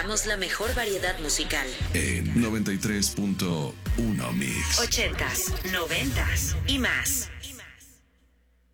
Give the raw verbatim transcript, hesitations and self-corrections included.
presentamos la mejor variedad musical en noventa y tres punto uno Mix. ochentas, noventas y más.